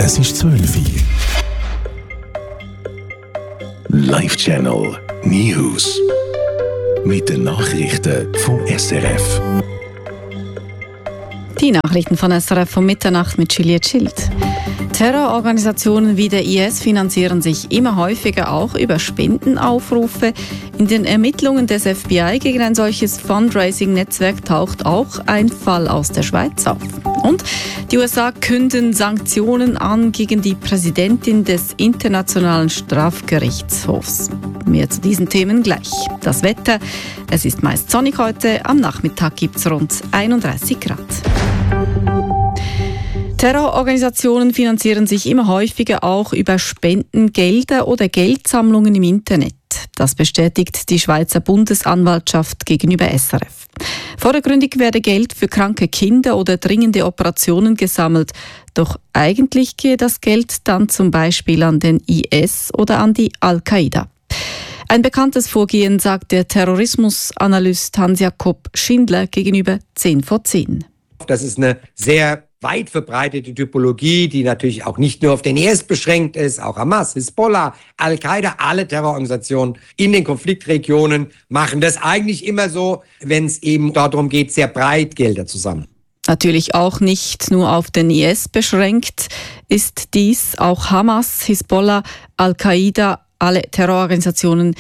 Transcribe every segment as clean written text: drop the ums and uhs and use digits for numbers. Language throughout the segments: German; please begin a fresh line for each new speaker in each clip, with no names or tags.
Es ist 12 Uhr. Live Channel News. Mit den Nachrichten vom SRF.
Die Nachrichten von SRF um Mitternacht mit Juliette Schild. Terrororganisationen wie der IS finanzieren sich immer häufiger auch über Spendenaufrufe. In den Ermittlungen des FBI gegen ein solches Fundraising-Netzwerk taucht auch ein Fall aus der Schweiz auf. Und die USA künden Sanktionen an gegen die Präsidentin des Internationalen Strafgerichtshofs. Mehr zu diesen Themen gleich. Das Wetter, es ist meist sonnig heute, am Nachmittag gibt es rund 31 Grad. Terrororganisationen finanzieren sich immer häufiger auch über Spendengelder oder Geldsammlungen im Internet. Das bestätigt die Schweizer Bundesanwaltschaft gegenüber SRF. Vordergründig werde Geld für kranke Kinder oder dringende Operationen gesammelt. Doch eigentlich gehe das Geld dann zum Beispiel an den IS oder an die Al-Qaida. Ein bekanntes Vorgehen, sagt der Terrorismusanalyst Hans-Jakob Schindler gegenüber 10 vor 10.
Das ist eine sehr weit verbreitete Typologie, die natürlich auch nicht nur auf den IS beschränkt ist, auch Hamas, Hisbollah, Al-Qaida, alle Terrororganisationen in den Konfliktregionen machen das eigentlich immer so, wenn es eben darum geht, sehr breit Gelder zu sammeln.
Natürlich auch nicht nur auf den IS beschränkt ist dies, auch Hamas, Hisbollah, Al-Qaida, alle Terrororganisationen.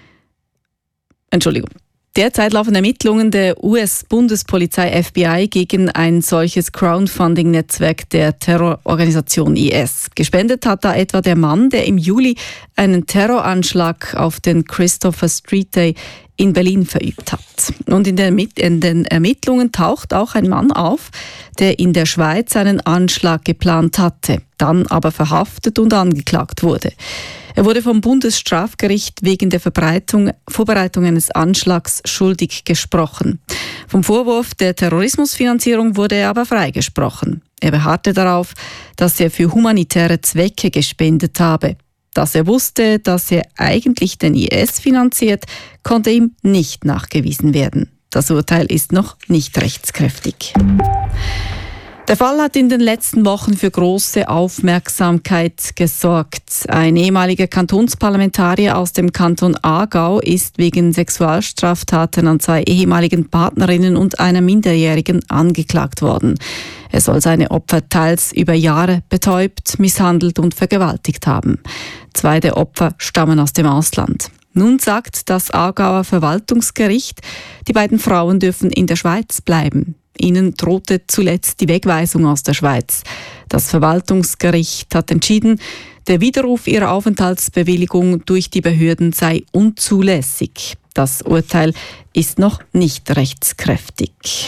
Derzeit laufen Ermittlungen der US-Bundespolizei FBI gegen ein solches Crowdfunding-Netzwerk der Terrororganisation IS. Gespendet hat da etwa der Mann, der im Juli einen Terroranschlag auf den Christopher Street Day in Berlin verübt hat. Und in den Ermittlungen taucht auch ein Mann auf, der in der Schweiz einen Anschlag geplant hatte, dann aber verhaftet und angeklagt wurde. Er wurde vom Bundesstrafgericht wegen der Vorbereitung eines Anschlags schuldig gesprochen. Vom Vorwurf der Terrorismusfinanzierung wurde er aber freigesprochen. Er beharrte darauf, dass er für humanitäre Zwecke gespendet habe. Dass er wusste, dass er eigentlich den IS finanziert, konnte ihm nicht nachgewiesen werden. Das Urteil ist noch nicht rechtskräftig. Der Fall hat in den letzten Wochen für große Aufmerksamkeit gesorgt. Ein ehemaliger Kantonsparlamentarier aus dem Kanton Aargau ist wegen Sexualstraftaten an 2 ehemaligen Partnerinnen und einer Minderjährigen angeklagt worden. Er soll seine Opfer teils über Jahre betäubt, misshandelt und vergewaltigt haben. 2 der Opfer stammen aus dem Ausland. Nun sagt das Aargauer Verwaltungsgericht, die beiden Frauen dürfen in der Schweiz bleiben. Ihnen drohte zuletzt die Wegweisung aus der Schweiz. Das Verwaltungsgericht hat entschieden, der Widerruf ihrer Aufenthaltsbewilligung durch die Behörden sei unzulässig. Das Urteil ist noch nicht rechtskräftig.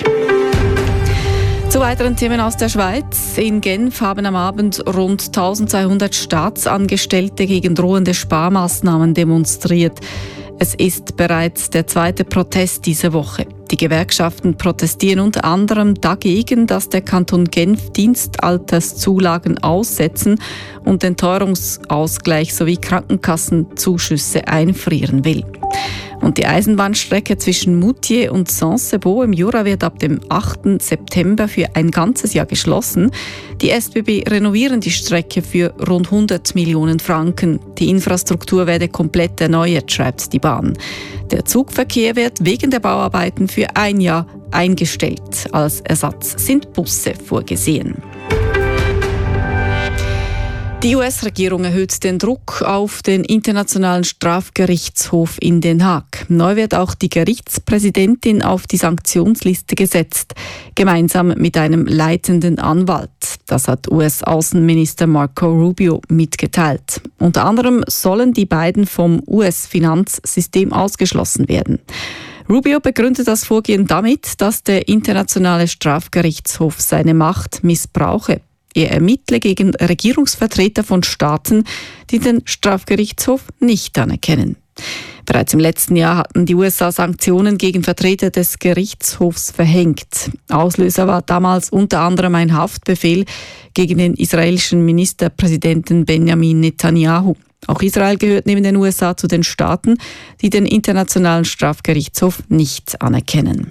Zu weiteren Themen aus der Schweiz. In Genf haben am Abend rund 1200 Staatsangestellte gegen drohende Sparmaßnahmen demonstriert. Es ist bereits der 2. Protest diese Woche. Die Gewerkschaften protestieren unter anderem dagegen, dass der Kanton Genf Dienstalterszulagen aussetzen und den Teuerungsausgleich sowie Krankenkassenzuschüsse einfrieren will. Und die Eisenbahnstrecke zwischen Moutier und Saint-Sebaud im Jura wird ab dem 8. September für ein ganzes Jahr geschlossen. Die SBB renovieren die Strecke für rund 100 Millionen Franken. Die Infrastruktur werde komplett erneuert, schreibt die Bahn. Der Zugverkehr wird wegen der Bauarbeiten für ein Jahr eingestellt. Als Ersatz sind Busse vorgesehen. Die US-Regierung erhöht den Druck auf den Internationalen Strafgerichtshof in Den Haag. Neu wird auch die Gerichtspräsidentin auf die Sanktionsliste gesetzt, gemeinsam mit einem leitenden Anwalt. Das hat US-Außenminister Marco Rubio mitgeteilt. Unter anderem sollen die beiden vom US-Finanzsystem ausgeschlossen werden. Rubio begründet das Vorgehen damit, dass der Internationale Strafgerichtshof seine Macht missbrauche. Er ermittle gegen Regierungsvertreter von Staaten, die den Strafgerichtshof nicht anerkennen. Bereits im letzten Jahr hatten die USA Sanktionen gegen Vertreter des Gerichtshofs verhängt. Auslöser war damals unter anderem ein Haftbefehl gegen den israelischen Ministerpräsidenten Benjamin Netanyahu. Auch Israel gehört neben den USA zu den Staaten, die den Internationalen Strafgerichtshof nicht anerkennen.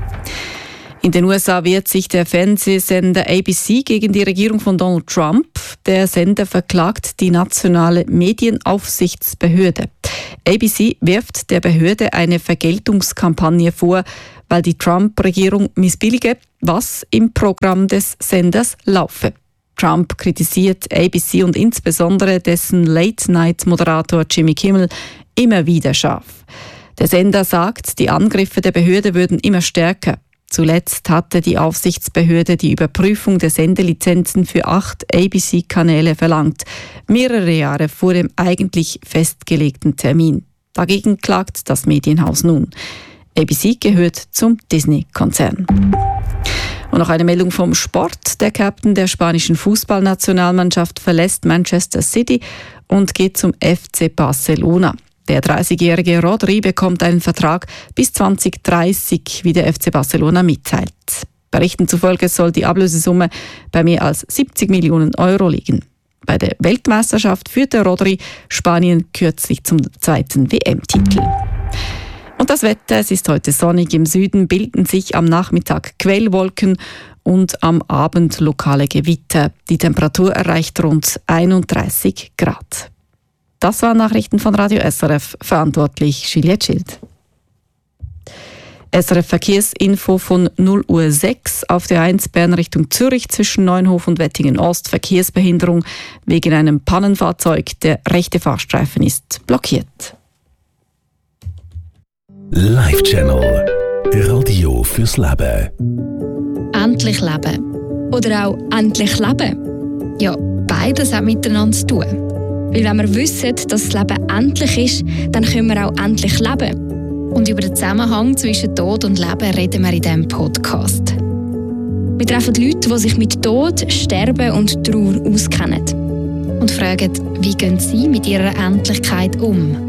In den USA wehrt sich der Fernsehsender ABC gegen die Regierung von Donald Trump. Der Sender verklagt die nationale Medienaufsichtsbehörde. ABC wirft der Behörde eine Vergeltungskampagne vor, weil die Trump-Regierung missbillige, was im Programm des Senders laufe. Trump kritisiert ABC und insbesondere dessen Late-Night-Moderator Jimmy Kimmel immer wieder scharf. Der Sender sagt, die Angriffe der Behörde würden immer stärker. Zuletzt hatte die Aufsichtsbehörde die Überprüfung der Sendelizenzen für 8 ABC-Kanäle verlangt, mehrere Jahre vor dem eigentlich festgelegten Termin. Dagegen klagt das Medienhaus nun. ABC gehört zum Disney-Konzern. Und noch eine Meldung vom Sport. Der Captain der spanischen Fußballnationalmannschaft verlässt Manchester City und geht zum FC Barcelona. Der 30-jährige Rodri bekommt einen Vertrag bis 2030, wie der FC Barcelona mitteilt. Berichten zufolge soll die Ablösesumme bei mehr als 70 Millionen Euro liegen. Bei der Weltmeisterschaft führte Rodri Spanien kürzlich zum 2. WM-Titel. Und das Wetter, es ist heute sonnig. Im Süden bilden sich am Nachmittag Quellwolken und am Abend lokale Gewitter. Die Temperatur erreicht rund 31 Grad. Das waren Nachrichten von Radio SRF, verantwortlich Juliette Schild. SRF Verkehrsinfo von 0:06 Uhr auf der 1 Bern Richtung Zürich zwischen Neunhof und Wettingen Ost. Verkehrsbehinderung wegen einem Pannenfahrzeug. Der rechte Fahrstreifen ist blockiert.
Live Channel. Radio fürs Leben.
Endlich leben. Oder auch endlich leben. Ja, beides hat miteinander zu tun. Weil wenn wir wissen, dass das Leben endlich ist, dann können wir auch endlich leben. Und über den Zusammenhang zwischen Tod und Leben reden wir in diesem Podcast. Wir treffen Leute, die sich mit Tod, Sterben und Trauer auskennen. Und fragen, wie gehen sie mit ihrer Endlichkeit um?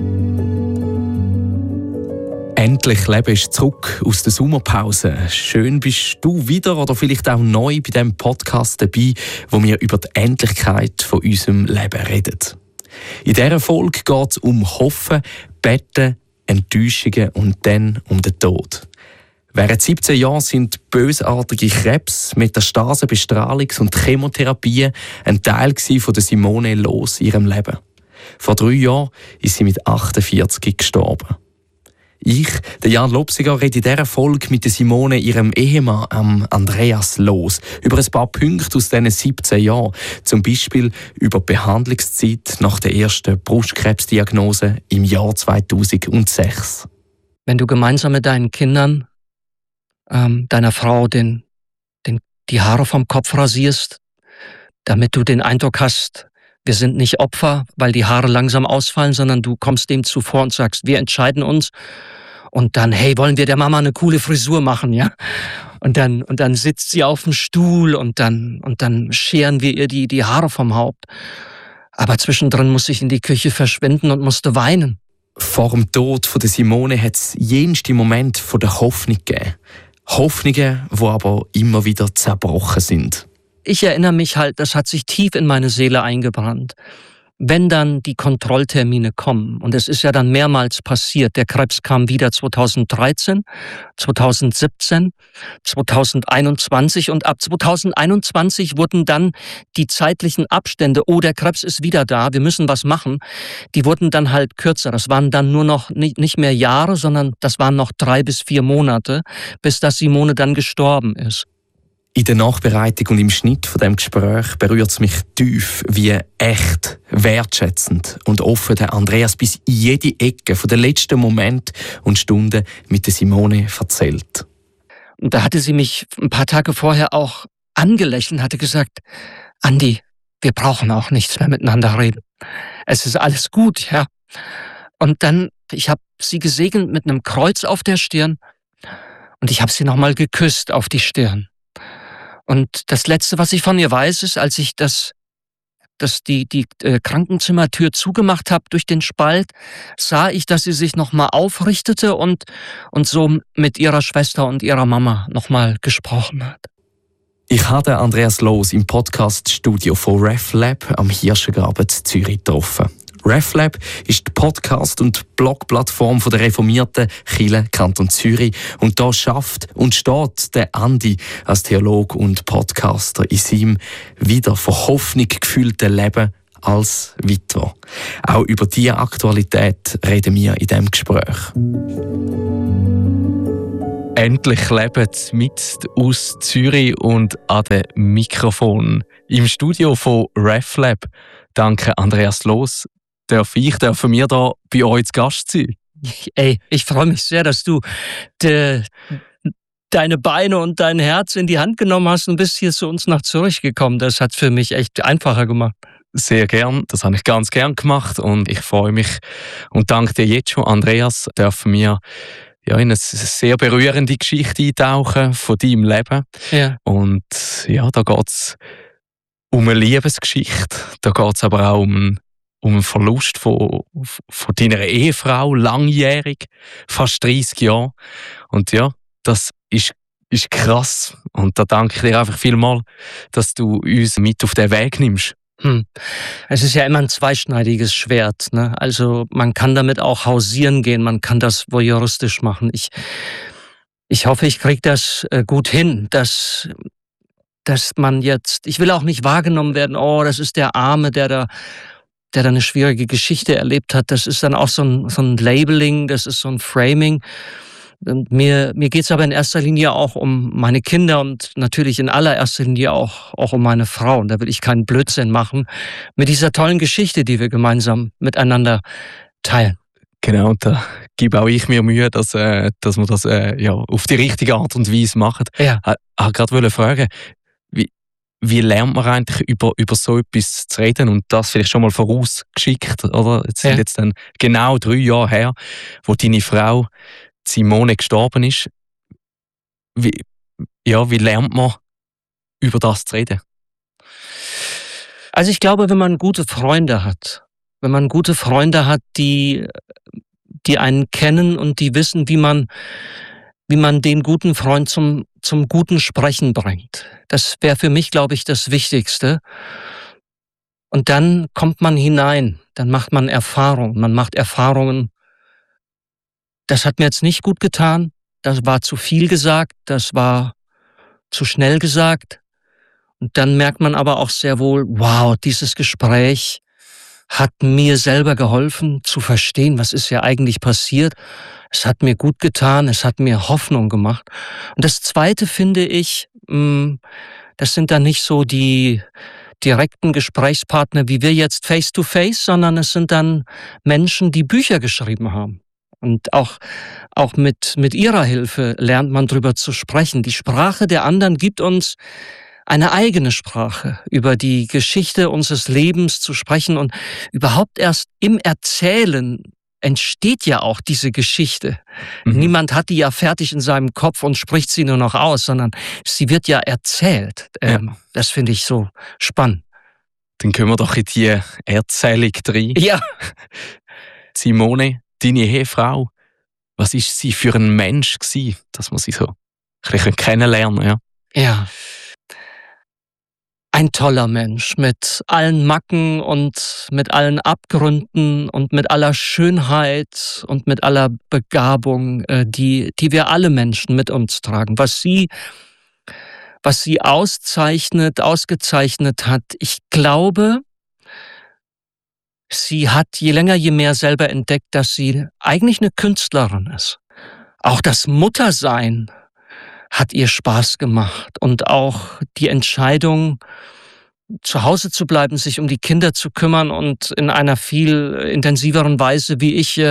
Endlich Leben ist zurück aus der Sommerpause. Schön bist du wieder oder vielleicht auch neu bei diesem Podcast dabei, wo wir über die Endlichkeit von unserem Leben reden. In dieser Folge geht es um Hoffen, Betten, Enttäuschungen und dann um den Tod. Während 17 Jahren sind bösartige Krebs, Metastasen, Bestrahlungs- und Chemotherapien ein Teil von der Simone Loos in ihrem Leben. Vor 3 Jahren ist sie mit 48 gestorben. Ich, der Jan Lopsiger, rede in dieser Folge mit der Simone, ihrem Ehemann Andreas Loos, über ein paar Punkte aus diesen 17 Jahren. Zum Beispiel über die Behandlungszeit nach der ersten Brustkrebsdiagnose im Jahr 2006.
Wenn du gemeinsam mit deinen Kindern, deiner Frau die Haare vom Kopf rasierst, damit du den Eindruck hast, wir sind nicht Opfer, weil die Haare langsam ausfallen, sondern du kommst dem zuvor und sagst, wir entscheiden uns. Und dann, hey, wollen wir der Mama eine coole Frisur machen, ja? Und dann sitzt sie auf dem Stuhl und dann scheren wir ihr die Haare vom Haupt. Aber zwischendrin muss ich in die Küche verschwinden und musste weinen.
Vor dem Tod von der Simone hat es jenste Moment von der Hoffnung gegeben. Hoffnungen, die aber immer wieder zerbrochen sind.
Ich erinnere mich halt, das hat sich tief in meine Seele eingebrannt. Wenn dann die Kontrolltermine kommen, und es ist ja dann mehrmals passiert, der Krebs kam wieder 2013, 2017, 2021 und ab 2021 wurden dann die zeitlichen Abstände, oh, der Krebs ist wieder da, wir müssen was machen, die wurden dann halt kürzer. Das waren dann nur noch nicht mehr Jahre, sondern das waren noch 3 bis 4 Monate, bis das Simone dann gestorben ist.
In der Nachbereitung und im Schnitt von dem Gespräch berührt es mich tief, wie echt, wertschätzend und offen der Andreas bis in jede Ecke von den letzten Momenten und Stunden mit der Simone erzählt.
Und da hatte sie mich ein paar Tage vorher auch angelächelt und hatte gesagt, Andi, wir brauchen auch nichts mehr miteinander reden. Es ist alles gut, ja. Und dann, ich habe sie gesegnet mit einem Kreuz auf der Stirn und ich habe sie nochmal geküsst auf die Stirn. Und das Letzte, was ich von ihr weiß, ist, als ich die Krankenzimmertür zugemacht habe durch den Spalt, sah ich, dass sie sich nochmal aufrichtete und so mit ihrer Schwester und ihrer Mama nochmal gesprochen hat.
Ich habe Andreas Loos im Podcast-Studio von RefLab am Hirschengraben in Zürich getroffen. RefLab ist die Podcast- und Blogplattform der reformierten Kirche Kanton Zürich. Und da schafft und steht der Andi als Theologe und Podcaster in seinem wieder von Hoffnung gefüllten Leben als Witwer. Auch über diese Aktualität reden wir in diesem Gespräch. Endlich leben mit aus Zürich und an dem Mikrofon im Studio von RefLab. Danke, Andreas Loos. Dürfen wir da bei euch zu Gast sein?
Ey, ich freue mich sehr, dass du deine Beine und dein Herz in die Hand genommen hast und bist hier zu uns nach Zürich gekommen. Das hat für mich echt einfacher gemacht.
Sehr gern, das habe ich ganz gern gemacht und ich freue mich und danke dir jetzt schon, Andreas, dürfen wir in eine sehr berührende Geschichte eintauchen von deinem Leben.
Ja.
Und ja, da geht es um eine Liebesgeschichte, da geht es aber auch um einen Verlust von deiner Ehefrau, langjährig, fast 30 Jahre. Und ja, das ist krass. Und da danke ich dir einfach vielmals, dass du uns mit auf den Weg nimmst.
Es ist ja immer ein zweischneidiges Schwert, ne? Also man kann damit auch hausieren gehen, man kann das voyeuristisch machen. Ich hoffe, ich kriege das gut hin, dass man jetzt, ich will auch nicht wahrgenommen werden, oh, das ist der Arme, der da eine schwierige Geschichte erlebt hat. Das ist dann auch so ein Labeling, das ist so ein Framing. Und mir geht's aber in erster Linie auch um meine Kinder und natürlich in allererster Linie auch um meine Frau. Und da will ich keinen Blödsinn machen mit dieser tollen Geschichte, die wir gemeinsam miteinander teilen.
Genau, da gebe auch ich mir Mühe, dass wir das auf die richtige Art und Weise machen.
Ja.
Ich wollte gerade fragen, wie lernt man eigentlich über so etwas zu reden und das vielleicht schon mal vorausgeschickt, oder? Es sind jetzt dann genau 3 Jahre her, wo deine Frau Simone gestorben ist. Wie lernt man über das zu reden?
Also ich glaube, wenn man gute Freunde hat, die einen kennen und die wissen, wie man den guten Freund zum guten Sprechen bringt. Das wäre für mich, glaube ich, das Wichtigste. Und dann kommt man hinein, dann macht man Erfahrungen. Das hat mir jetzt nicht gut getan, das war zu viel gesagt, das war zu schnell gesagt. Und dann merkt man aber auch sehr wohl, wow, dieses Gespräch hat mir selber geholfen zu verstehen, was ist ja eigentlich passiert. Es hat mir gut getan, es hat mir Hoffnung gemacht. Und das Zweite finde ich, das sind dann nicht so die direkten Gesprächspartner wie wir jetzt face to face, sondern es sind dann Menschen, die Bücher geschrieben haben. Und auch mit ihrer Hilfe lernt man drüber zu sprechen. Die Sprache der anderen gibt uns eine eigene Sprache, über die Geschichte unseres Lebens zu sprechen. Und überhaupt erst im Erzählen entsteht ja auch diese Geschichte. Niemand hat die ja fertig in seinem Kopf und spricht sie nur noch aus, sondern sie wird ja erzählt. Das finde ich so spannend.
Dann können wir doch in die Erzählung rein.
Ja.
Simone, deine Ehefrau, was ist sie für ein Mensch gewesen, dass man sie so ein bisschen kennenlernen kann?
Ja. Ein toller Mensch mit allen Macken und mit allen Abgründen und mit aller Schönheit und mit aller Begabung, die wir alle Menschen mit uns tragen. Was sie ausgezeichnet hat, ich glaube, sie hat je länger, je mehr selber entdeckt, dass sie eigentlich eine Künstlerin ist. Auch das Muttersein hat ihr Spaß gemacht und auch die Entscheidung, zu Hause zu bleiben, sich um die Kinder zu kümmern und in einer viel intensiveren Weise, wie ich,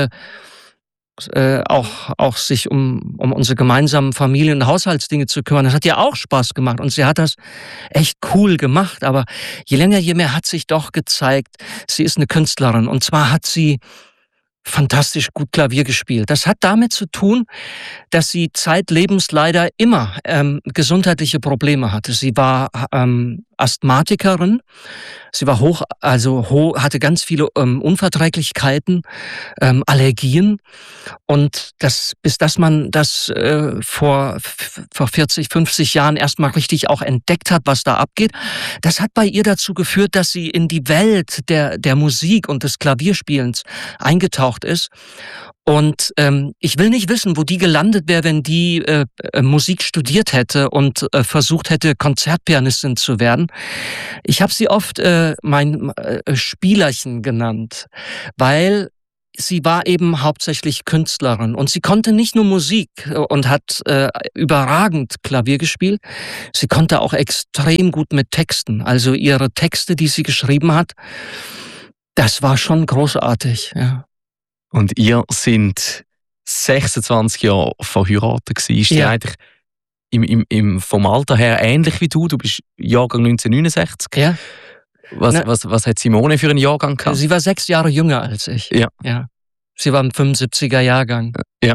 auch sich um unsere gemeinsamen Familien- und Haushaltsdinge zu kümmern. Das hat ihr auch Spaß gemacht und sie hat das echt cool gemacht. Aber je länger, je mehr hat sich doch gezeigt, sie ist eine Künstlerin. Und zwar hat sie fantastisch gut Klavier gespielt. Das hat damit zu tun, dass sie zeitlebens leider immer gesundheitliche Probleme hatte. Sie war Asthmatikerin. Sie war hatte ganz viele Unverträglichkeiten, Allergien. Und bis man das vor 40, 50 Jahren erstmal richtig auch entdeckt hat, was da abgeht, das hat bei ihr dazu geführt, dass sie in die Welt der Musik und des Klavierspielens eingetaucht ist. Und ich will nicht wissen, wo die gelandet wäre, wenn die Musik studiert hätte und versucht hätte, Konzertpianistin zu werden. Ich habe sie oft mein Spielerchen genannt, weil sie war eben hauptsächlich Künstlerin und sie konnte nicht nur Musik und hat überragend Klavier gespielt, sie konnte auch extrem gut mit Texten. Also ihre Texte, die sie geschrieben hat, das war schon großartig, ja.
Und ihr sind 26 Jahre verheiratet gewesen. Ist die eigentlich vom Alter her ähnlich wie du? Du bist Jahrgang 1969.
Ja.
Was hat Simone für einen Jahrgang gehabt?
Sie war 6 Jahre jünger als ich.
Ja.
Sie war im 75er Jahrgang.
Ja.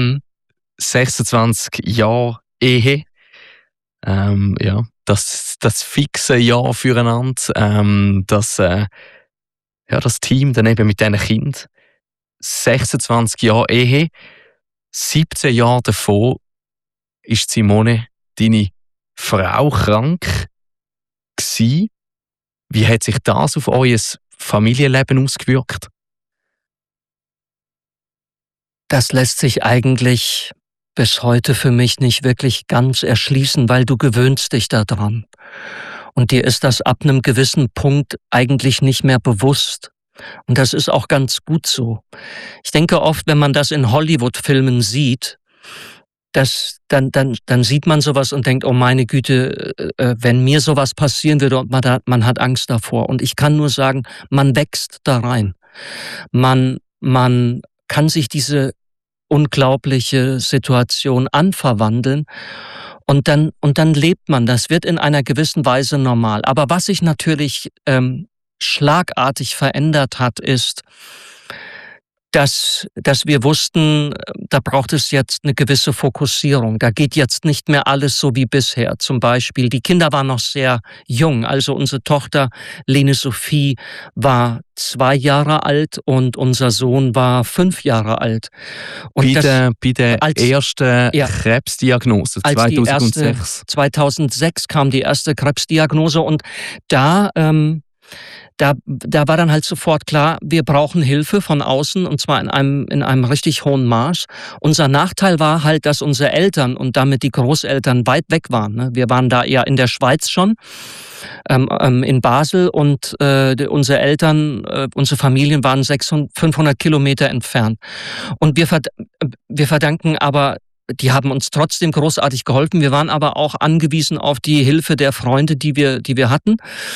26 Jahre Ehe. Das fixe Jahr füreinander. Das Team dann eben mit diesen Kindern. 26 Jahre Ehe, 17 Jahre davon ist Simone, deine Frau, krank gewesen. Wie hat sich das auf euer Familienleben ausgewirkt?
Das lässt sich eigentlich bis heute für mich nicht wirklich ganz erschließen, weil du gewöhnst dich daran. Und dir ist das ab einem gewissen Punkt eigentlich nicht mehr bewusst. Und das ist auch ganz gut so. Ich denke oft, wenn man das in Hollywood-Filmen sieht, dann sieht man sowas und denkt, oh meine Güte, wenn mir sowas passieren würde und man hat Angst davor. Und ich kann nur sagen, man wächst da rein. Man kann sich diese unglaubliche Situation anverwandeln und dann lebt man. Das wird in einer gewissen Weise normal. Aber was sich natürlich schlagartig verändert hat, ist, dass wir wussten, da braucht es jetzt eine gewisse Fokussierung. Da geht jetzt nicht mehr alles so wie bisher. Zum Beispiel, die Kinder waren noch sehr jung. Also unsere Tochter Lene Sophie war 2 Jahre alt und unser Sohn war 5 Jahre alt. Und
bei der ersten Krebsdiagnose 2006.
2006 kam die erste Krebsdiagnose und da war dann halt sofort klar, wir brauchen Hilfe von außen und zwar in einem richtig hohen Maß. Unser Nachteil war halt, dass unsere Eltern und damit die Großeltern weit weg waren. Ne? Wir waren da eher in der Schweiz schon, in Basel und unsere Eltern, unsere Familien waren 500 Kilometer entfernt. Und wir verdanken aber, die haben uns trotzdem großartig geholfen. Wir waren aber auch angewiesen auf die Hilfe der Freunde, die wir hatten.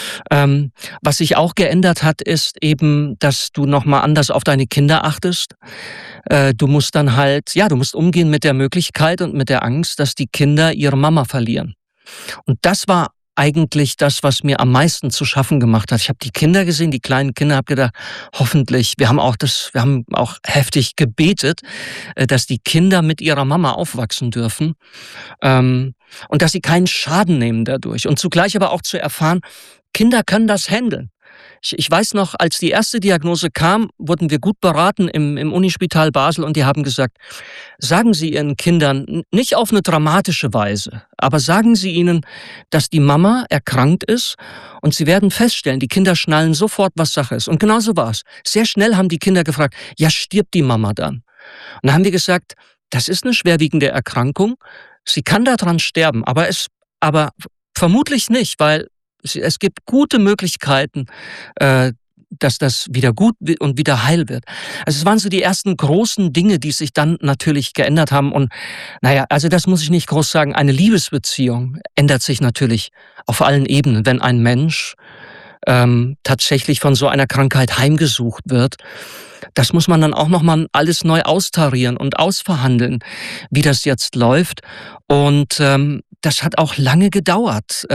Was sich auch geändert hat, ist eben, dass du nochmal anders auf deine Kinder achtest. Du musst dann halt, du musst umgehen mit der Möglichkeit und mit der Angst, dass die Kinder ihre Mama verlieren. Und das war eigentlich das, was mir am meisten zu schaffen gemacht hat. Ich habe die Kinder gesehen, die kleinen Kinder, habe gedacht, hoffentlich, wir haben auch heftig gebetet, dass die Kinder mit ihrer Mama aufwachsen dürfen und dass sie keinen Schaden nehmen dadurch. Und zugleich aber auch zu erfahren, Kinder können das handeln. Ich weiß noch, als die erste Diagnose kam, wurden wir gut beraten im Unispital Basel und die haben gesagt, sagen Sie Ihren Kindern nicht auf eine dramatische Weise, aber sagen Sie ihnen, dass die Mama erkrankt ist und Sie werden feststellen, die Kinder schnallen sofort, was Sache ist. Und genau so war es. Sehr schnell haben die Kinder gefragt, ja, stirbt die Mama dann? Und dann haben wir gesagt, das ist eine schwerwiegende Erkrankung, sie kann daran sterben, aber vermutlich nicht, weil es gibt gute Möglichkeiten, dass das wieder gut und wieder heil wird. Also es waren so die ersten großen Dinge, die sich dann natürlich geändert haben. Und also das muss ich nicht groß sagen, eine Liebesbeziehung ändert sich natürlich auf allen Ebenen, wenn ein Mensch tatsächlich von so einer Krankheit heimgesucht wird. Das muss man dann auch nochmal alles neu austarieren und ausverhandeln, wie das jetzt läuft. Und das hat auch lange gedauert.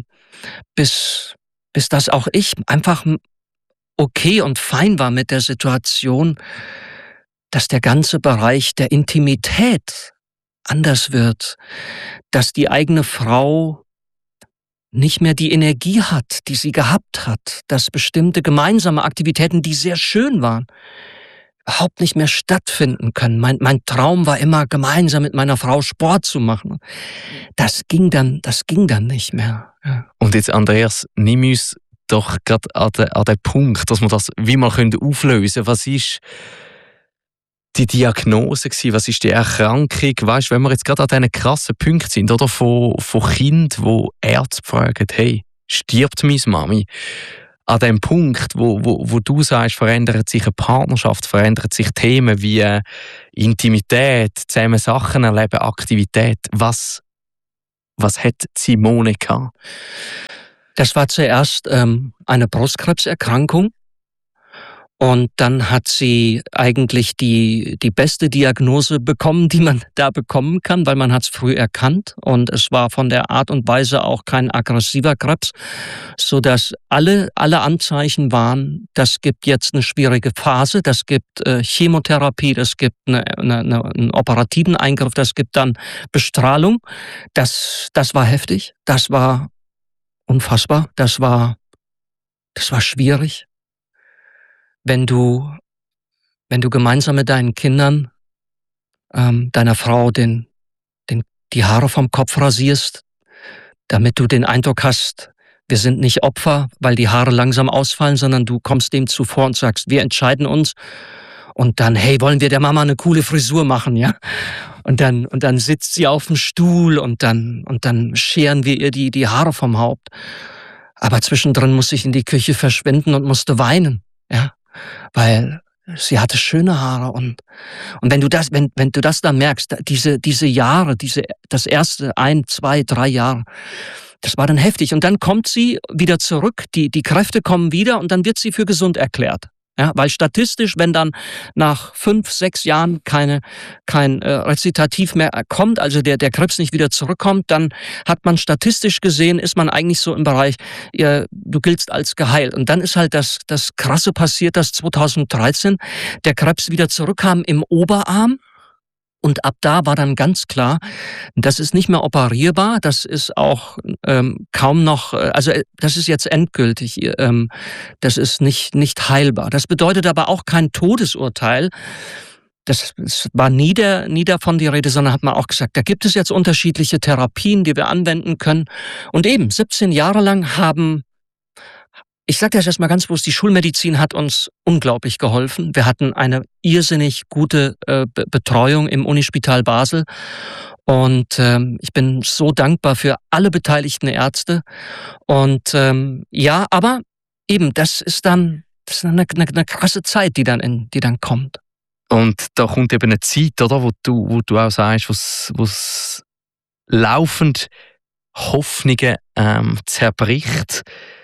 Bis das auch ich einfach okay und fein war mit der Situation, dass der ganze Bereich der Intimität anders wird, dass die eigene Frau nicht mehr die Energie hat, die sie gehabt hat, dass bestimmte gemeinsame Aktivitäten, die sehr schön waren, überhaupt nicht mehr stattfinden können. Mein Traum war immer, gemeinsam mit meiner Frau Sport zu machen. Das ging dann nicht mehr. Ja.
Und jetzt, Andreas, nimm uns doch gerade an den Punkt, dass wir das wie mal auflösen können. Was ist die Diagnose gewesen? Was ist die Erkrankung? Weißt, wenn wir jetzt gerade an diesen krassen Punkten sind, oder von Kindern, wo Ärzte fragen, hey, stirbt meine Mami? An dem Punkt, wo du sagst, verändert sich eine Partnerschaft, verändern sich Themen wie Intimität, zusammen Sachen erleben, Aktivität. Was hat Simone gehabt?
Das war zuerst eine Brustkrebserkrankung. Und dann hat sie eigentlich die beste Diagnose bekommen, die man da bekommen kann, weil man hat es früh erkannt. Und es war von der Art und Weise auch kein aggressiver Krebs, sodass alle Anzeichen waren, das gibt jetzt eine schwierige Phase, das gibt Chemotherapie, das gibt einen operativen Eingriff, das gibt dann Bestrahlung. Das war heftig, das war unfassbar, das war schwierig. Wenn du gemeinsam mit deinen Kindern, deiner Frau die Haare vom Kopf rasierst, damit du den Eindruck hast, wir sind nicht Opfer, weil die Haare langsam ausfallen, sondern du kommst dem zuvor und sagst, wir entscheiden uns. Und dann, hey, wollen wir der Mama eine coole Frisur machen, ja? Und dann sitzt sie auf dem Stuhl und dann scheren wir ihr die Haare vom Haupt. Aber zwischendrin musste ich in die Küche verschwinden und musste weinen, ja? Weil sie hatte schöne Haare und wenn du das dann merkst, diese Jahre, das erste 1, 2, 3 Jahre, das war dann heftig. Und dann kommt sie wieder zurück, die Kräfte kommen wieder und dann wird sie für gesund erklärt. Ja, weil statistisch, wenn dann nach 5, 6 Jahren kein Rezitativ mehr kommt, also der Krebs nicht wieder zurückkommt, dann hat man statistisch gesehen, ist man eigentlich so im Bereich, du giltst als geheilt. Und dann ist halt das Krasse passiert, dass 2013 der Krebs wieder zurückkam im Oberarm. Und ab da war dann ganz klar, das ist nicht mehr operierbar, das ist auch kaum noch, also das ist jetzt endgültig, das ist nicht heilbar. Das bedeutet aber auch kein Todesurteil. Das war nie davon die Rede, sondern hat man auch gesagt, da gibt es jetzt unterschiedliche Therapien, die wir anwenden können. Und eben 17 Jahre lang ich sage das erstmal ganz bewusst, die Schulmedizin hat uns unglaublich geholfen. Wir hatten eine irrsinnig gute Betreuung im Unispital Basel. Und ich bin so dankbar für alle beteiligten Ärzte. Und ja, aber eben, das ist eine krasse Zeit, die dann kommt.
Und da kommt eben eine Zeit, oder, wo du auch sagst, wo's laufend Hoffnungen zerbricht.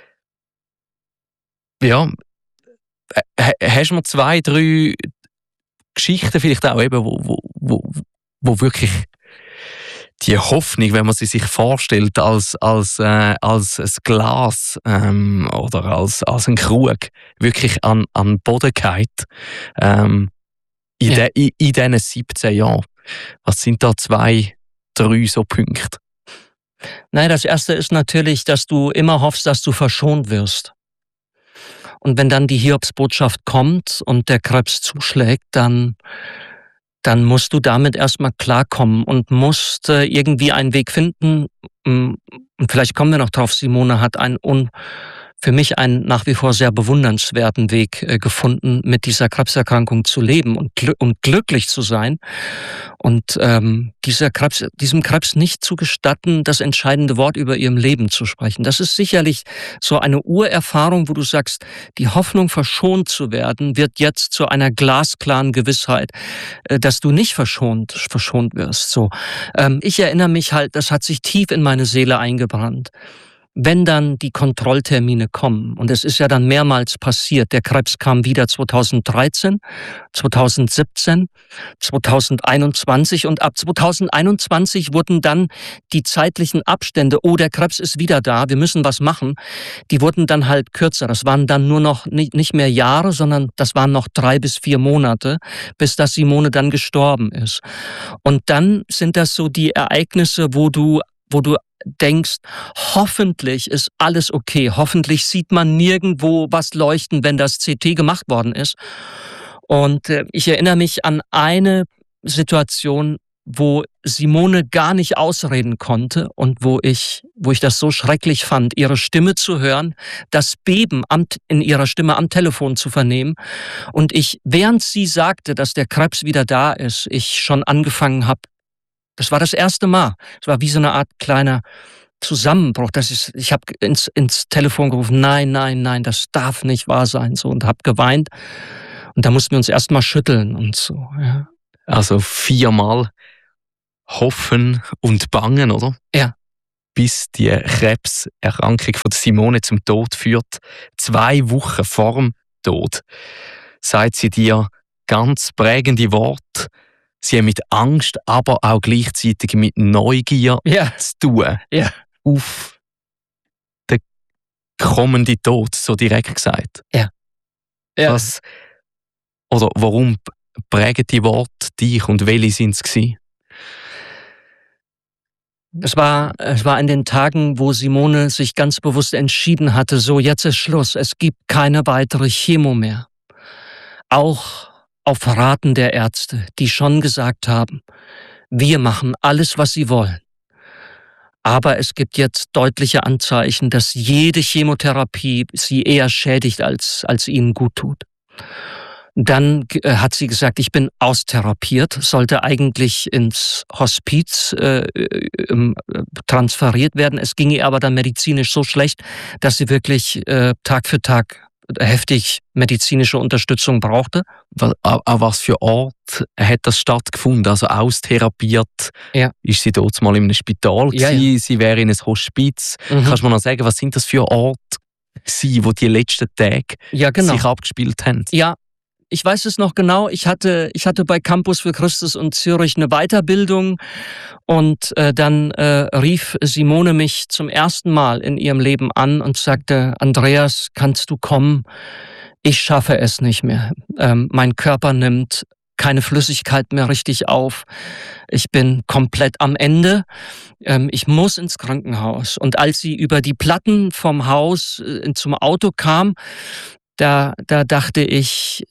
Ja, hast du mir 2, 3 Geschichten vielleicht auch eben, wo wirklich die Hoffnung, wenn man sie sich vorstellt, als ein Glas oder als ein Krug, wirklich an den Boden geht, in diesen 17 Jahren. Was sind da 2, 3 so Punkte?
Nein, das erste ist natürlich, dass du immer hoffst, dass du verschont wirst. Und wenn dann die Hiobsbotschaft kommt und der Krebs zuschlägt, dann musst du damit erstmal klarkommen und musst irgendwie einen Weg finden. Und vielleicht kommen wir noch drauf, Simone hat für mich einen nach wie vor sehr bewundernswerten Weg gefunden, mit dieser Krebserkrankung zu leben und glücklich zu sein. Und diesem Krebs nicht zu gestatten, das entscheidende Wort über ihrem Leben zu sprechen. Das ist sicherlich so eine Urerfahrung, wo du sagst, die Hoffnung, verschont zu werden, wird jetzt zu einer glasklaren Gewissheit, dass du nicht verschont wirst. So, ich erinnere mich halt, das hat sich tief in meine Seele eingebrannt. Wenn dann die Kontrolltermine kommen, und es ist ja dann mehrmals passiert, der Krebs kam wieder 2013, 2017, 2021 und ab 2021 wurden dann die zeitlichen Abstände, der Krebs ist wieder da, wir müssen was machen, die wurden dann halt kürzer. Das waren dann nur noch nicht mehr Jahre, sondern das waren noch 3 bis 4 Monate, bis das Simone dann gestorben ist. Und dann sind das so die Ereignisse, wo du denkst, hoffentlich ist alles okay, hoffentlich sieht man nirgendwo was leuchten, wenn das CT gemacht worden ist. Und ich erinnere mich an eine Situation, wo Simone gar nicht ausreden konnte und wo ich das so schrecklich fand, ihre Stimme zu hören, das Beben in ihrer Stimme am Telefon zu vernehmen und ich, während sie sagte, dass der Krebs wieder da ist, ich schon angefangen habe, das war das erste Mal, es war wie so eine Art kleiner Zusammenbruch, ich habe ins Telefon gerufen, nein, das darf nicht wahr sein, so, und habe geweint und da mussten wir uns erst mal schütteln und so. Ja.
Also 4-mal hoffen und bangen, oder?
Ja.
Bis die Krebserkrankung von Simone zum Tod führt. 2 Wochen vor dem Tod sagt sie dir ganz prägende Worte. Sie haben mit Angst, aber auch gleichzeitig mit Neugier zu tun.
Ja.
Auf den kommenden Tod, so direkt gesagt.
Ja.
Warum prägen die Worte dich und welche sind es gewesen?
Es war in den Tagen, wo Simone sich ganz bewusst entschieden hatte, so, jetzt ist Schluss, es gibt keine weitere Chemo mehr. Auch auf Raten der Ärzte, die schon gesagt haben, wir machen alles, was sie wollen. Aber es gibt jetzt deutliche Anzeichen, dass jede Chemotherapie sie eher schädigt, als ihnen gut tut. Dann hat sie gesagt, ich bin austherapiert, sollte eigentlich ins Hospiz transferiert werden. Es ging ihr aber dann medizinisch so schlecht, dass sie wirklich Tag für Tag heftig medizinische Unterstützung brauchte.
An was für Ort hat das stattgefunden? Also austherapiert?
Ja.
Ist sie dort mal in einem Spital gewesen?
Ja.
Sie wäre in einem Hospiz. Kannst du mir noch sagen, was sind das für Orte, wo die letzten Tage sich abgespielt haben?
Ja. Ich weiß es noch genau, ich hatte bei Campus für Christus und Zürich eine Weiterbildung und dann rief Simone mich zum ersten Mal in ihrem Leben an und sagte, Andreas, kannst du kommen? Ich schaffe es nicht mehr. Mein Körper nimmt keine Flüssigkeit mehr richtig auf. Ich bin komplett am Ende. Ich muss ins Krankenhaus. Und als sie über die Platten vom Haus zum Auto kam, da dachte ich,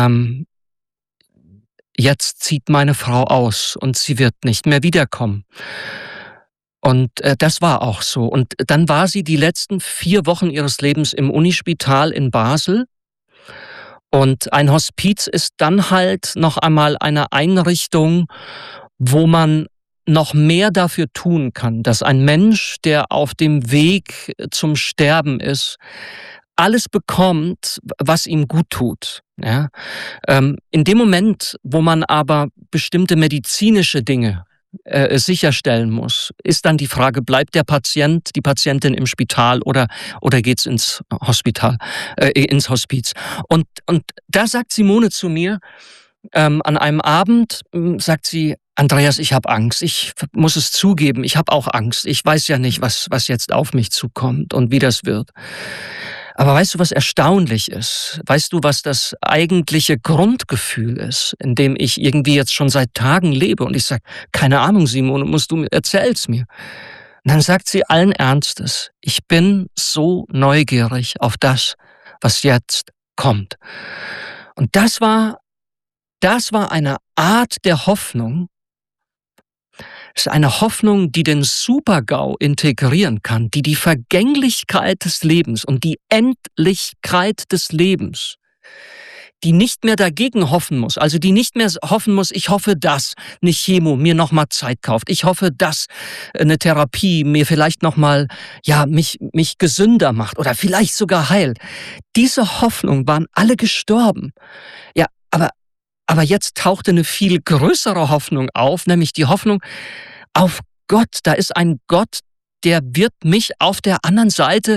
jetzt zieht meine Frau aus und sie wird nicht mehr wiederkommen. Und das war auch so. Und dann war sie die letzten 4 Wochen ihres Lebens im Unispital in Basel. Und ein Hospiz ist dann halt noch einmal eine Einrichtung, wo man noch mehr dafür tun kann, dass ein Mensch, der auf dem Weg zum Sterben ist, alles bekommt, was ihm gut tut. Ja? In dem Moment, wo man aber bestimmte medizinische Dinge sicherstellen muss, ist dann die Frage, bleibt der Patient, die Patientin im Spital oder geht's ins Hospiz? Und da sagt Simone zu mir, an einem Abend sagt sie, Andreas, ich habe Angst. Ich muss es zugeben, ich habe auch Angst. Ich weiß ja nicht, was jetzt auf mich zukommt und wie das wird. Aber weißt du, was erstaunlich ist? Weißt du, was das eigentliche Grundgefühl ist, in dem ich irgendwie jetzt schon seit Tagen lebe? Und ich sage, keine Ahnung, Simone, erzähl's mir. Und dann sagt sie allen Ernstes, ich bin so neugierig auf das, was jetzt kommt. Und das war eine Art der Hoffnung. Es ist eine Hoffnung, die den Super-GAU integrieren kann, die Vergänglichkeit des Lebens und die Endlichkeit des Lebens, die nicht mehr dagegen hoffen muss, also die nicht mehr hoffen muss, ich hoffe, dass eine Chemo mir nochmal Zeit kauft, ich hoffe, dass eine Therapie mir vielleicht nochmal, mich gesünder macht oder vielleicht sogar heilt. Diese Hoffnungen waren alle gestorben. Ja, aber jetzt tauchte eine viel größere Hoffnung auf, nämlich die Hoffnung auf Gott. Da ist ein Gott, der wird mich auf der anderen Seite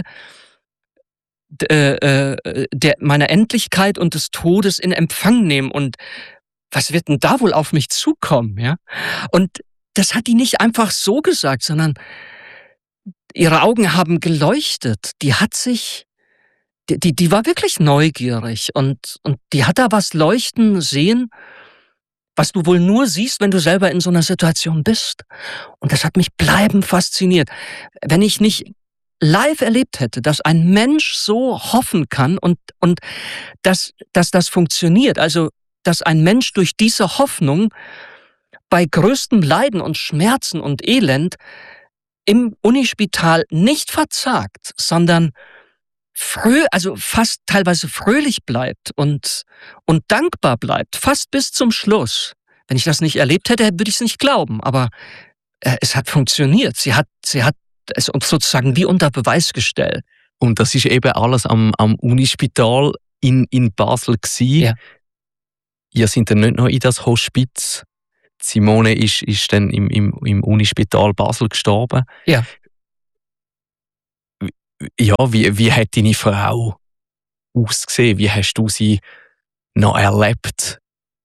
meiner Endlichkeit und des Todes in Empfang nehmen. Und was wird denn da wohl auf mich zukommen? Ja? Und das hat die nicht einfach so gesagt, sondern ihre Augen haben geleuchtet. Die war wirklich neugierig und die hat da was leuchten sehen, was du wohl nur siehst, wenn du selber in so einer Situation bist. Und das hat mich bleibend fasziniert. Wenn ich nicht live erlebt hätte, dass ein Mensch so hoffen kann und dass das funktioniert, also dass ein Mensch durch diese Hoffnung bei größtem Leiden und Schmerzen und Elend im Unispital nicht verzagt, sondern also fast teilweise fröhlich bleibt und dankbar bleibt, fast bis zum Schluss. Wenn ich das nicht erlebt hätte, würde ich es nicht glauben. Aber es hat funktioniert. Sie hat es uns sozusagen wie unter Beweis gestellt.
Und das ist eben alles am Unispital in Basel gewesen.
Ja.
Ihr seid dann nicht noch in das Hospiz. Simone ist dann im Unispital Basel gestorben.
Ja.
Ja, wie hat deine Frau ausgesehen? Wie hast du sie noch erlebt?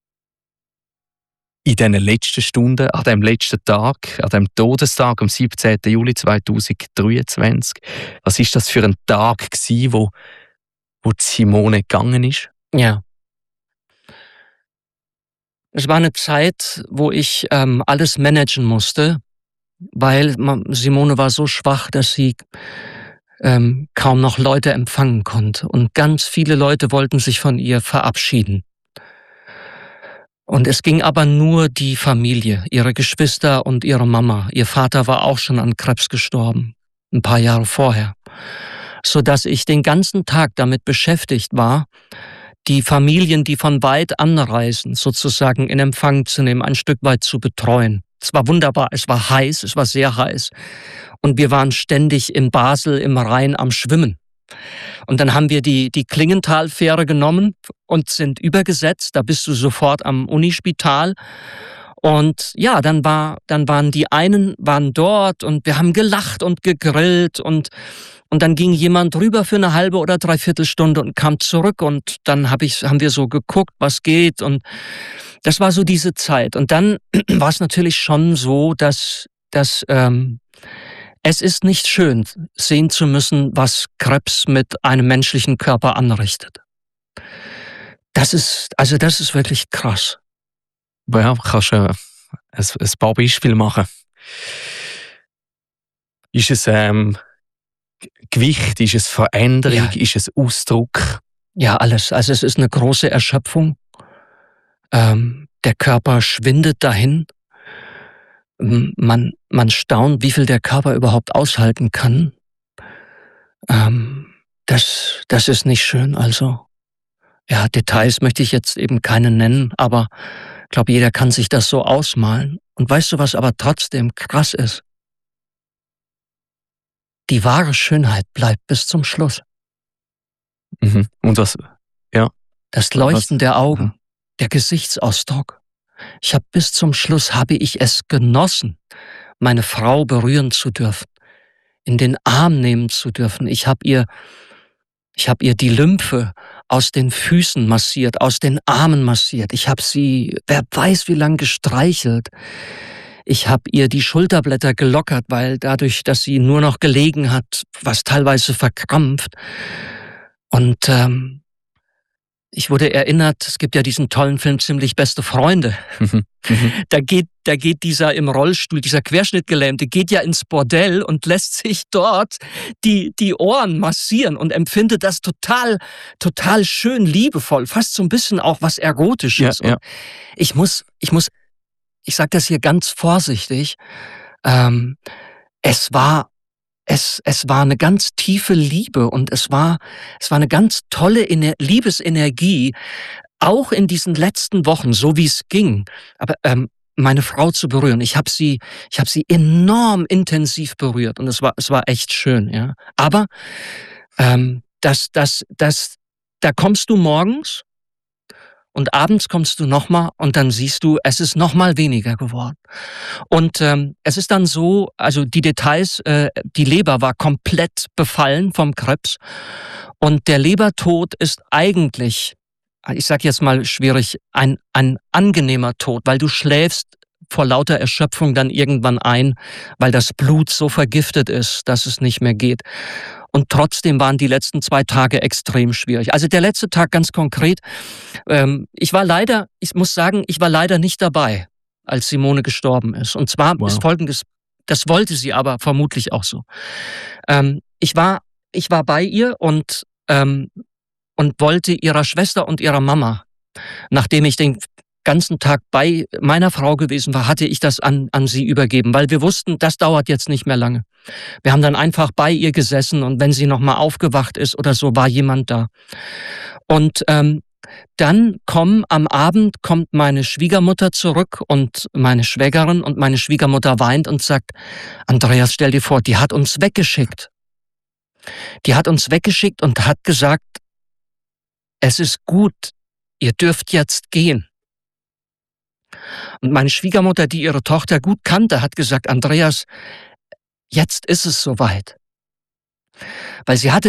In diesen letzten Stunden, an dem letzten Tag, an dem Todestag, am 17. Juli 2023. Was war das für ein Tag gewesen, wo Simone gegangen ist?
Ja. Es war eine Zeit, wo ich alles managen musste, weil Simone war so schwach, dass sie kaum noch Leute empfangen konnte. Und ganz viele Leute wollten sich von ihr verabschieden. Und es ging aber nur die Familie, ihre Geschwister und ihre Mama. Ihr Vater war auch schon an Krebs gestorben, ein paar Jahre vorher. Sodass ich den ganzen Tag damit beschäftigt war, die Familien, die von weit anreisen, sozusagen in Empfang zu nehmen, ein Stück weit zu betreuen. Es war wunderbar, es war heiß, es war sehr heiß. Und wir waren ständig in Basel im Rhein am Schwimmen. Und dann haben wir die Klingenthal-Fähre genommen und sind übergesetzt. Da bist du sofort am Unispital. Und ja, dann waren die einen dort und wir haben gelacht und gegrillt und dann ging jemand rüber für eine halbe oder dreiviertel Stunde und kam zurück und dann haben wir so geguckt, was geht und das war so diese Zeit. Und dann war es natürlich schon so, dass es ist nicht schön, sehen zu müssen, was Krebs mit einem menschlichen Körper anrichtet. Das ist wirklich krass.
Ja, kannst du ein paar Beispiele machen? Ist es Gewicht, ist es Veränderung,
Ja.
ist es Ausdruck?
Ja, alles. Also es ist eine große Erschöpfung. Der Körper schwindet dahin. Man staunt, wie viel der Körper überhaupt aushalten kann. Das ist nicht schön. Also, ja, Details möchte ich jetzt eben keine nennen, aber ich glaube, jeder kann sich das so ausmalen. Und weißt du, was aber trotzdem krass ist? Die wahre Schönheit bleibt bis zum Schluss.
Mhm. Und was? Ja.
Das Leuchten der Augen, der Gesichtsausdruck. Bis zum Schluss habe ich es genossen, meine Frau berühren zu dürfen, in den Arm nehmen zu dürfen. Ich habe ihr die Lymphe aus den Füßen massiert, aus den Armen massiert. Ich habe sie, wer weiß wie lang, gestreichelt. Ich habe ihr die Schulterblätter gelockert, weil dadurch, dass sie nur noch gelegen hat, war es teilweise verkrampft. Und ich wurde erinnert, es gibt ja diesen tollen Film Ziemlich beste Freunde. Da geht dieser im Rollstuhl, dieser Querschnittgelähmte, geht ja ins Bordell und lässt sich dort die Ohren massieren und empfindet das total, total schön liebevoll, fast so ein bisschen auch was Erotisches.
Ja.
Ich sage das hier ganz vorsichtig, es war eine ganz tiefe Liebe und es war eine ganz tolle Liebesenergie, auch in diesen letzten Wochen, so wie es ging, aber meine Frau zu berühren. Ich habe sie enorm intensiv berührt und es war echt schön, ja. Aber da kommst du morgens und abends kommst du nochmal und dann siehst du, es ist nochmal weniger geworden. Und es ist dann so, also die Details, die Leber war komplett befallen vom Krebs und der Lebertod ist eigentlich, ich sag jetzt mal schwierig, ein angenehmer Tod, weil du schläfst vor lauter Erschöpfung dann irgendwann ein, weil das Blut so vergiftet ist, dass es nicht mehr geht. Und trotzdem waren die letzten 2 Tage extrem schwierig. Also der letzte Tag ganz konkret. Ich muss sagen, ich war leider nicht dabei, als Simone gestorben ist. Und zwar ist Folgendes, das wollte sie aber vermutlich auch so. Ich war bei ihr und wollte ihrer Schwester und ihrer Mama, nachdem ich den ganzen Tag bei meiner Frau gewesen war, hatte ich das an sie übergeben, weil wir wussten, das dauert jetzt nicht mehr lange. Wir haben dann einfach bei ihr gesessen und wenn sie nochmal aufgewacht ist oder so, war jemand da. Und dann am Abend kommt meine Schwiegermutter zurück und meine Schwägerin und meine Schwiegermutter weint und sagt, Andreas, stell dir vor, die hat uns weggeschickt. Die hat uns weggeschickt und hat gesagt, es ist gut, ihr dürft jetzt gehen. Und meine Schwiegermutter, die ihre Tochter gut kannte, hat gesagt, Andreas, jetzt ist es soweit. Weil sie hatte